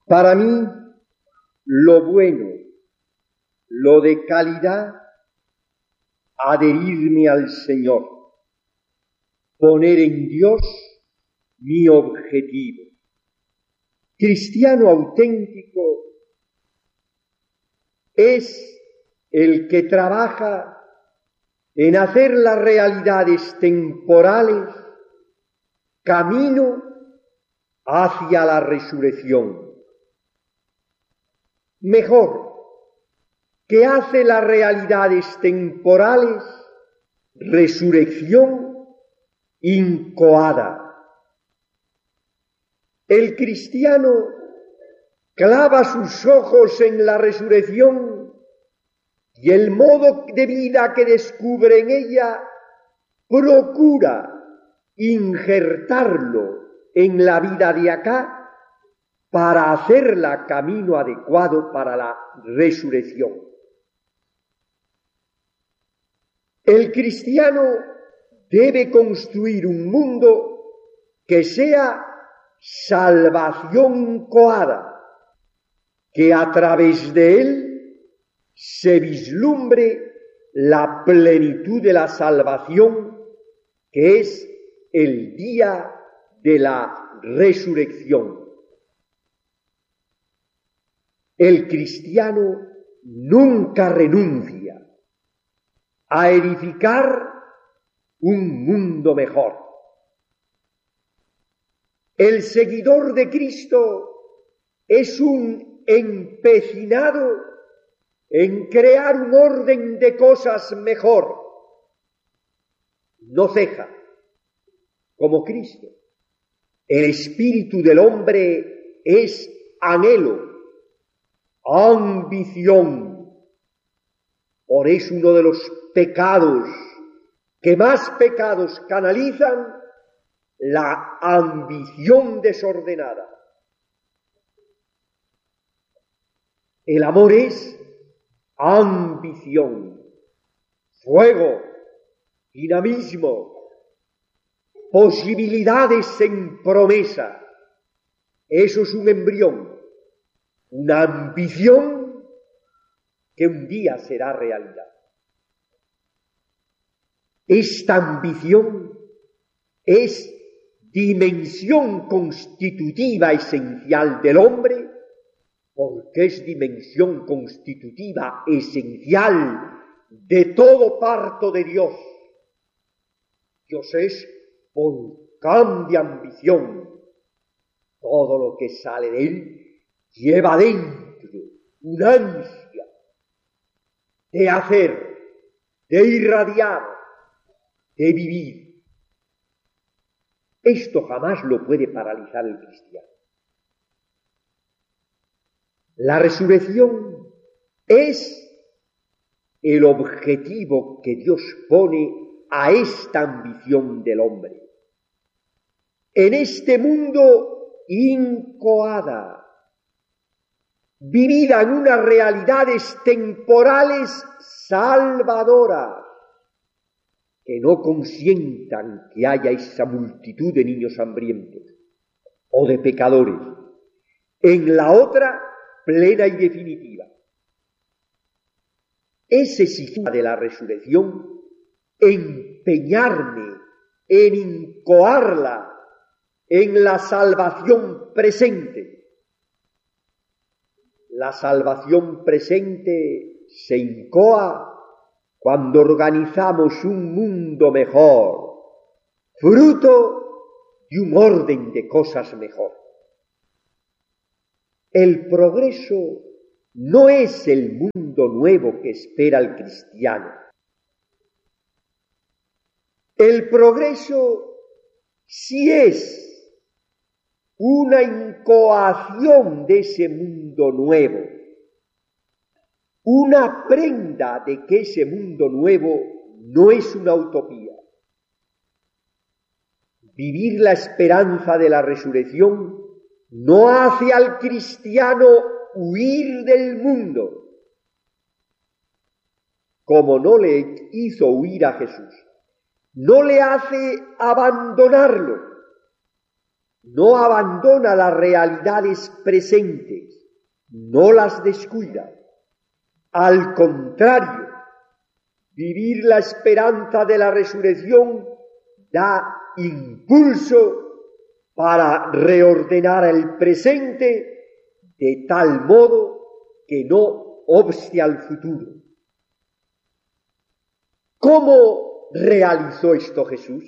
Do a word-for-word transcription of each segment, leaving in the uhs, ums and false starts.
Para mí, lo bueno, lo de calidad, adherirme al Señor, poner en Dios mi objetivo. Cristiano auténtico es el que trabaja en hacer las realidades temporales camino hacia la resurrección. Mejor, que hace las realidades temporales resurrección incoada. El cristiano clava sus ojos en la resurrección y el modo de vida que descubre en ella procura injertarlo en la vida de acá para hacerla camino adecuado para la resurrección. El cristiano debe construir un mundo que sea salvación incoada, que a través de él se vislumbre la plenitud de la salvación, que es el día de la resurrección. El cristiano nunca renuncia a edificar un mundo mejor. El seguidor de Cristo es un empecinado en crear un orden de cosas mejor. No ceja, como Cristo. El espíritu del hombre es anhelo, ambición. Por eso uno de los pecados que más pecados canalizan, la ambición desordenada. El amor es ambición, fuego, dinamismo, posibilidades en promesa. Eso es un embrión, una ambición que un día será realidad. Esta ambición es dimensión constitutiva esencial del hombre, porque es dimensión constitutiva esencial de todo parto de Dios. Dios es volcán de ambición. Todo lo que sale de él lleva dentro una ansia de hacer, de irradiar, de vivir. Esto jamás lo puede paralizar el cristiano. La resurrección es el objetivo que Dios pone a esta ambición del hombre. En este mundo incoada, vivida en unas realidades temporales salvadoras, que no consientan que haya esa multitud de niños hambrientos o de pecadores. En la otra, plena y definitiva. Ese sistema de la resurrección, empeñarme en incoarla en la salvación presente. La salvación presente se incoa cuando organizamos un mundo mejor, fruto de un orden de cosas mejor. El progreso no es el mundo nuevo que espera el cristiano. El progreso sí es una incoación de ese mundo nuevo, una prenda de que ese mundo nuevo no es una utopía. Vivir la esperanza de la resurrección no hace al cristiano huir del mundo, como no le hizo huir a Jesús. No le hace abandonarlo, no abandona las realidades presentes, no las descuida. Al contrario, vivir la esperanza de la resurrección da impulso para reordenar el presente de tal modo que no obste al futuro. ¿Cómo realizó esto Jesús?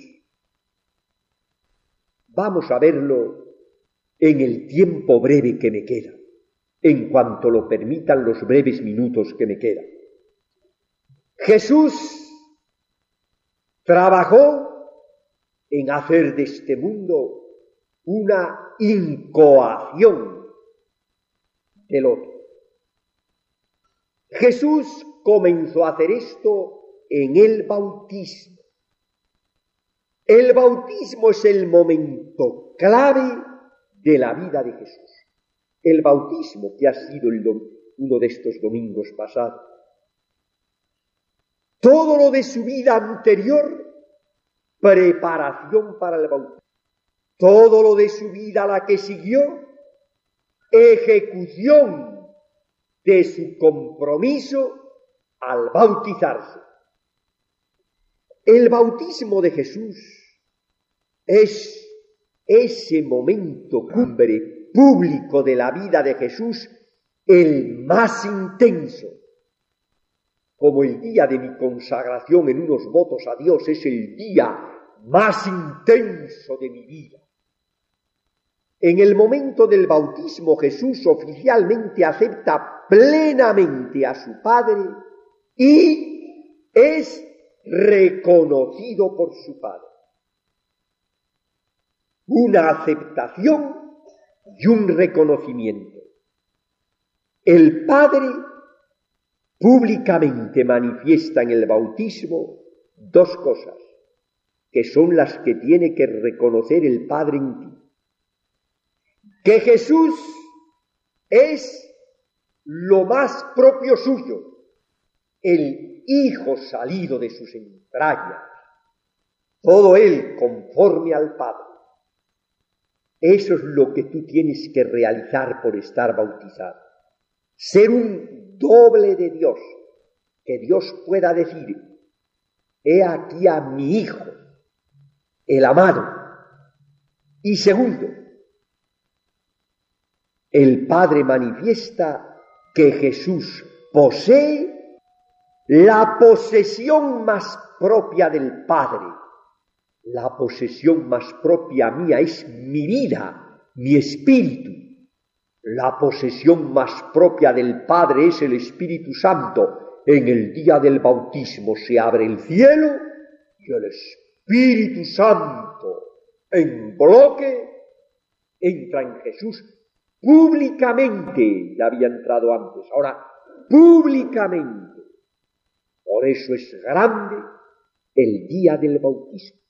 Vamos a verlo en el tiempo breve que me queda, en cuanto lo permitan los breves minutos que me quedan. Jesús trabajó en hacer de este mundo una incoación del otro. Jesús comenzó a hacer esto en el bautismo. El bautismo es el momento clave de la vida de Jesús. El bautismo, que ha sido el dom- uno de estos domingos pasados. Todo lo de su vida anterior, preparación para el bautismo. Todo lo de su vida, la que siguió, ejecución de su compromiso al bautizarse. El bautismo de Jesús es ese momento cumbre público de la vida de Jesús, el más intenso. Como el día de mi consagración en unos votos a Dios es el día más intenso de mi vida. En el momento del bautismo Jesús oficialmente acepta plenamente a su Padre y es reconocido por su Padre. Una aceptación y un reconocimiento. El Padre públicamente manifiesta en el bautismo dos cosas, que son las que tiene que reconocer el Padre en ti. Que Jesús es lo más propio suyo, el Hijo salido de sus entrañas, todo él conforme al Padre. Eso es lo que tú tienes que realizar por estar bautizado. Ser un doble de Dios, que Dios pueda decir, he aquí a mi Hijo, el amado. Y segundo, el Padre manifiesta que Jesús posee la posesión más propia del Padre. La posesión más propia mía es mi vida, mi espíritu. La posesión más propia del Padre es el Espíritu Santo. En el día del bautismo se abre el cielo y el Espíritu Santo en bloque entra en Jesús públicamente. Ya había entrado antes, ahora públicamente. Por eso es grande el día del bautismo.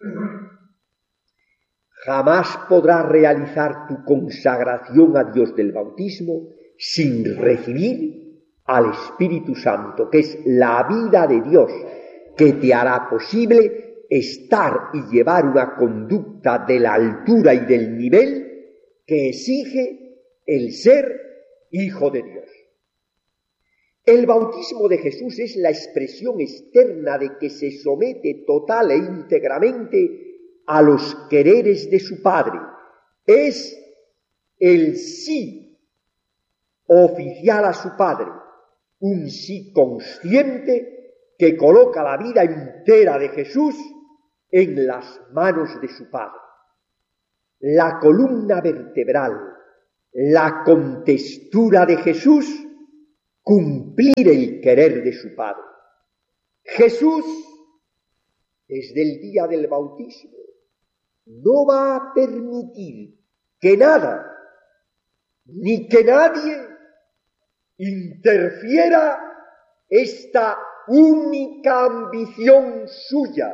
Jamás podrás realizar tu consagración a Dios del bautismo sin recibir al Espíritu Santo, que es la vida de Dios, que te hará posible estar y llevar una conducta de la altura y del nivel que exige el ser hijo de Dios. El bautismo de Jesús es la expresión externa de que se somete total e íntegramente a los quereres de su Padre. Es el sí oficial a su Padre, un sí consciente que coloca la vida entera de Jesús en las manos de su Padre. La columna vertebral, la contextura de Jesús, cumplir el querer de su Padre. Jesús, desde el día del bautismo, no va a permitir que nada, ni que nadie interfiera esta única ambición suya.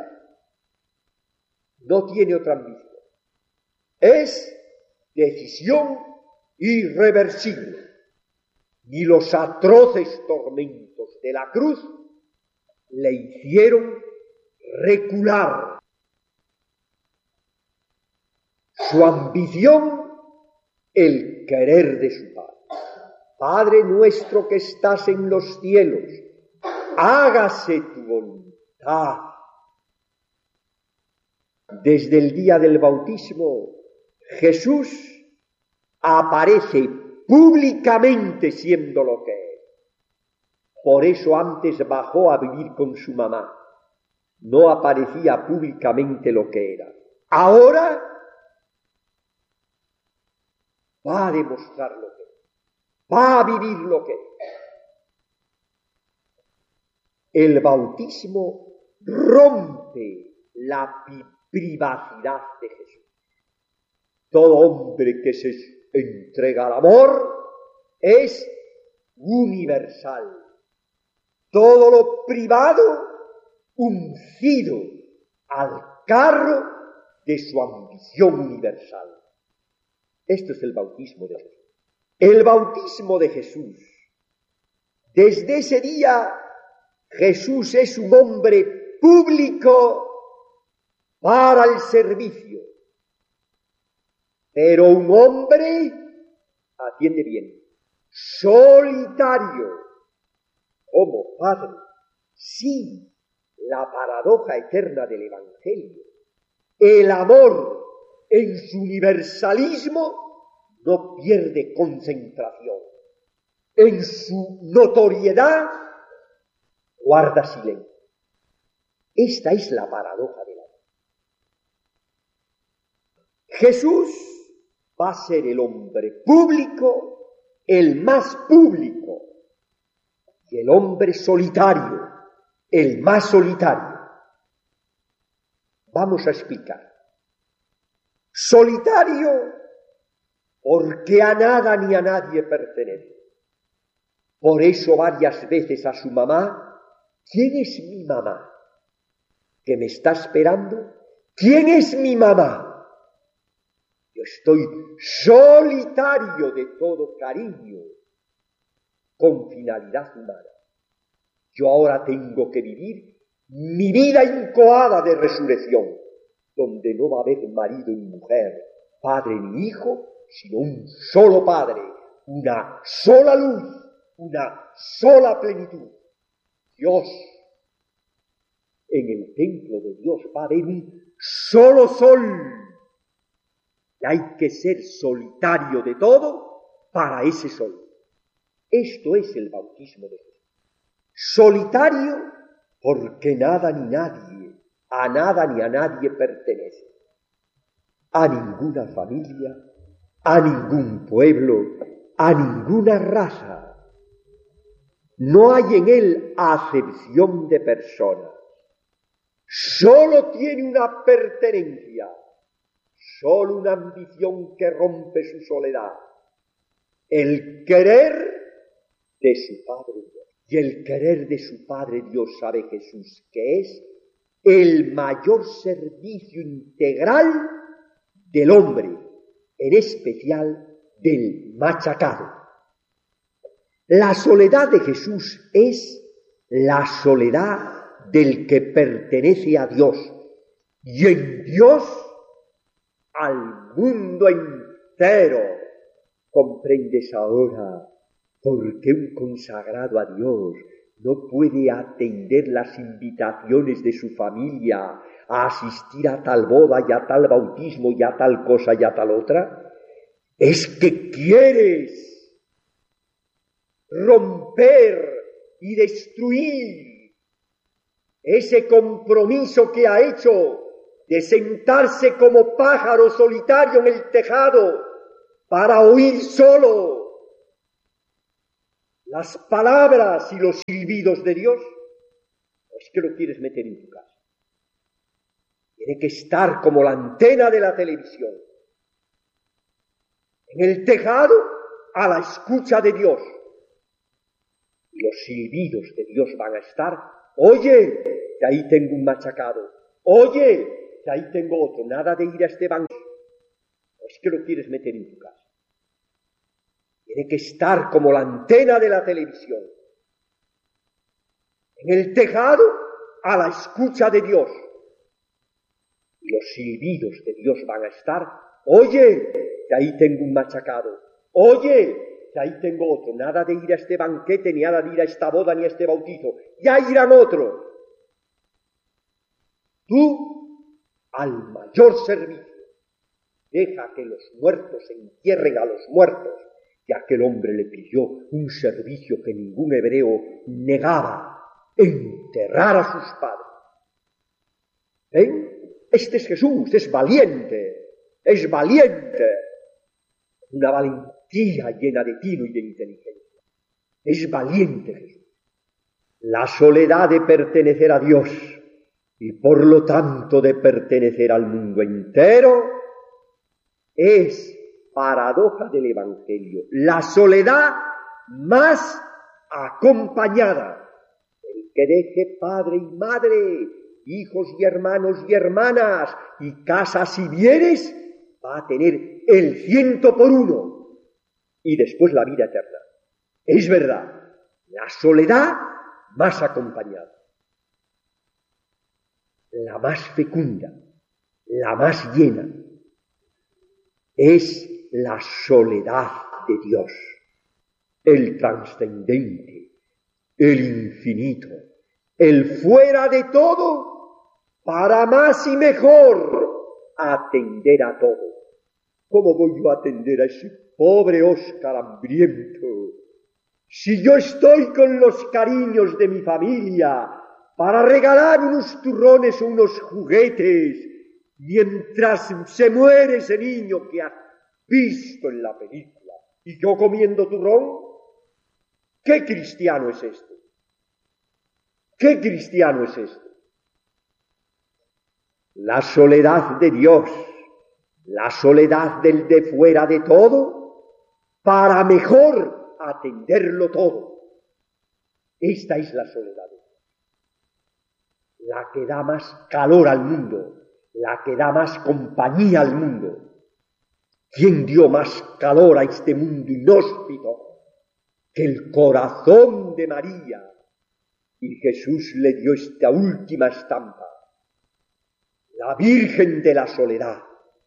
No tiene otra ambición. Es decisión irreversible. Ni los atroces tormentos de la cruz le hicieron recular. su ambición, el querer de su Padre. Padre nuestro que estás en los cielos, hágase tu voluntad. Desde el día del bautismo, Jesús aparece públicamente siendo lo que es. Por eso antes bajó a vivir con su mamá. No aparecía públicamente lo que era. Ahora va a demostrar lo que es. Va a vivir lo que es. El bautismo rompe la privacidad de Jesús. Todo hombre que se entrega al amor es universal. Todo lo privado, uncido al carro de su ambición universal. Esto es el bautismo de Jesús. El bautismo de Jesús. Desde ese día, Jesús es un hombre público para el servicio. Pero un hombre, atiende bien, solitario, como Padre. Sí, la paradoja eterna del Evangelio. El amor en su universalismo no pierde concentración. En su notoriedad guarda silencio. Esta es la paradoja del amor. Jesús va a ser el hombre público, el más público, y el hombre solitario, el más solitario. Vamos a explicar. Solitario porque a nada ni a nadie pertenece. Por eso varias veces a su mamá, ¿quién es mi mamá? ¿Que me está esperando? ¿Quién es mi mamá? Yo estoy solitario de todo cariño, con finalidad humana. Yo ahora tengo que vivir mi vida incoada de resurrección, donde no va a haber marido y mujer, padre ni hijo, sino un solo Padre, una sola luz, una sola plenitud. Dios. En el templo de Dios va a haber un solo sol. Y hay que ser solitario de todo para ese sol. Esto es el bautismo de Jesús. Solitario porque nada ni nadie, a nada ni a nadie pertenece. A ninguna familia, a ningún pueblo, a ninguna raza. No hay en él acepción de personas. Solo tiene una pertenencia, solo una ambición que rompe su soledad. El querer de su Padre Dios. Y el querer de su Padre Dios, sabe Jesús, que es el mayor servicio integral del hombre, en especial del machacado. La soledad de Jesús es la soledad del que pertenece a Dios, y en Dios al mundo entero. ¿Comprendes ahora por qué un consagrado a Dios no puede atender las invitaciones de su familia a asistir a tal boda y a tal bautismo y a tal cosa y a tal otra? Es que quieres romper y destruir ese compromiso que ha hecho de sentarse como pájaro solitario en el tejado para oír solo las palabras y los silbidos de Dios. Es que lo quieres meter en tu casa. Tiene que estar como la antena de la televisión, en el tejado, a la escucha de Dios. Y los silbidos de Dios van a estar: oye, que ahí tengo un machacado, oye, que ahí tengo otro. Nada de ir a este banco. Es que lo quieres meter en tu casa. Tiene que estar como la antena de la televisión, en el tejado, a la escucha de Dios. Y los silbidos de Dios van a estar: Oye, que ahí tengo un machacado. Oye, que ahí tengo otro. Nada de ir a este banquete, ni nada de ir a esta boda, ni a este bautizo. Ya irán otros. Tú, al mayor servicio, deja que los muertos entierren a los muertos. Y aquel hombre le pidió un servicio que ningún hebreo negaba: enterrar a sus padres. ¿Ven? Este es Jesús, es valiente, es valiente. Una valentía llena de tino y de inteligencia. Es valiente Jesús. La soledad de pertenecer a Dios y por lo tanto de pertenecer al mundo entero es paradoja del Evangelio. La soledad más acompañada. El que deje padre y madre, hijos y hermanos y hermanas, y casas y bienes, va a tener el ciento por uno, y después la vida eterna. Es verdad, la soledad más acompañada, la más fecunda, la más llena, es la soledad de Dios, el trascendente, el infinito, el fuera de todo, para más y mejor atender a todo. ¿Cómo voy yo a atender a ese pobre Óscar hambriento? Si yo estoy con los cariños de mi familia para regalar unos turrones o unos juguetes, mientras se muere ese niño que has visto en la película, y yo comiendo turrón, ¿qué cristiano es este? ¿Qué cristiano es este? La soledad de Dios, la soledad del de fuera de todo, para mejor atenderlo todo. Esta es la soledad de Dios, la que da más calor al mundo, la que da más compañía al mundo. ¿Quién dio más calor a este mundo inhóspito que el corazón de María? Y Jesús le dio esta última estampa, la Virgen de la soledad,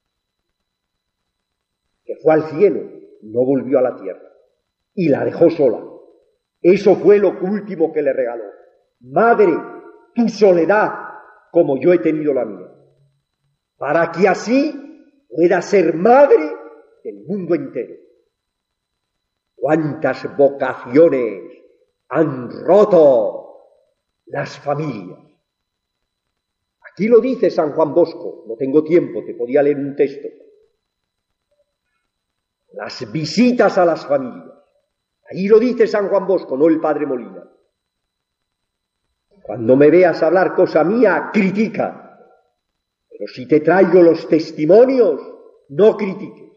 que fue al cielo, no volvió a la tierra, y la dejó sola. Eso fue lo último que le regaló. Madre, tu soledad, como yo he tenido la mía, para que así pueda ser madre del mundo entero. ¿Cuántas vocaciones han roto las familias? Aquí lo dice San Juan Bosco, no tengo tiempo, te podía leer un texto. Las visitas a las familias. Ahí lo dice San Juan Bosco, no el padre Molina. Cuando me veas hablar cosa mía, critica. Pero si te traigo los testimonios, no critiques.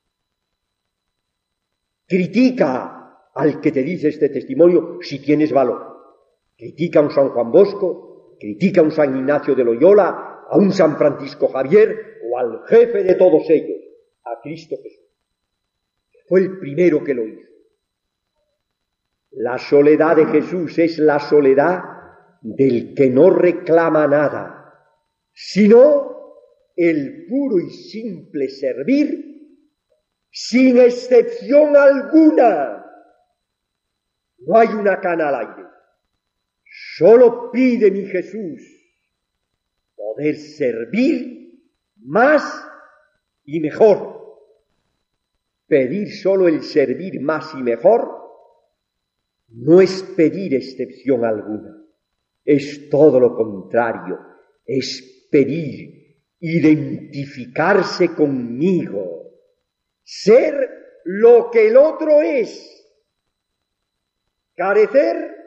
Critica al que te dice este testimonio si tienes valor. Critica a un San Juan Bosco, critica a un San Ignacio de Loyola, a un San Francisco Javier o al jefe de todos ellos, a Cristo Jesús. Fue el primero que lo hizo. La soledad de Jesús es la soledad del que no reclama nada, sino el puro y simple servir sin excepción alguna. No hay una cana al aire. Solo pide mi Jesús poder servir más y mejor. Pedir solo el servir más y mejor no es pedir excepción alguna. Es todo lo contrario. Es pedir identificarse conmigo. Ser lo que el otro es. Carecer